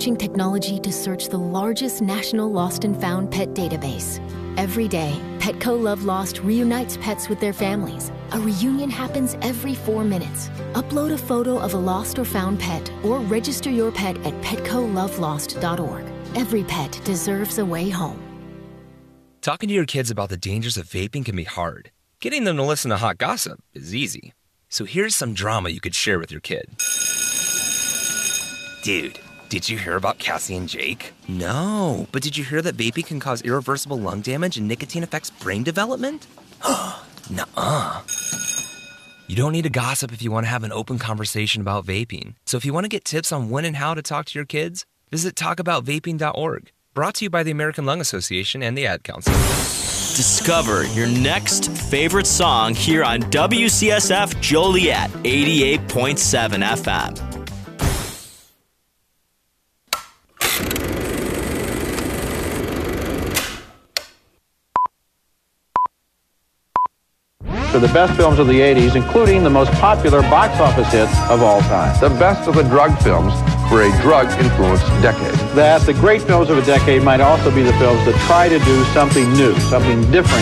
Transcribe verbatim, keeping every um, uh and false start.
leveraging technology to search the largest national lost and found pet database. Every day, Petco Love Lost reunites pets with their families. A reunion happens every four minutes. Upload a photo of a lost or found pet or register your pet at petco love lost dot org. Every pet deserves a way home. Talking to your kids about the dangers of vaping can be hard. Getting them to listen to hot gossip is easy. So here's some drama you could share with your kid. Dude, did you hear about Cassie and Jake? No, but did you hear that vaping can cause irreversible lung damage and nicotine affects brain development? Nuh-uh. You don't need to gossip if you want to have an open conversation about vaping. So if you want to get tips on when and how to talk to your kids, visit talk about vaping dot org. Brought to you by the American Lung Association and the Ad Council. Discover your next favorite song here on W C S F Joliet eighty-eight point seven F M. For the best films of the eighties, including the most popular box office hits of all time. The best of the drug films for a drug-influenced decade. That the great films of a decade might also be the films that try to do something new, something different.